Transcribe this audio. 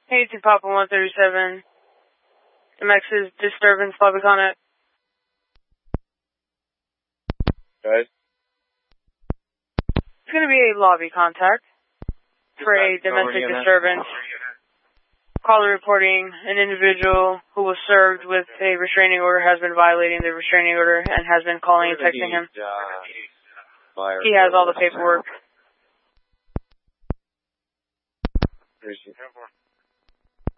Hey, to Papa 137. MX's disturbance, lobby contact. Guys? It's going to be a lobby contact for a domestic disturbance. Caller reporting an individual who was served with a restraining order has been violating the restraining order and has been calling and texting him. He has all the paperwork.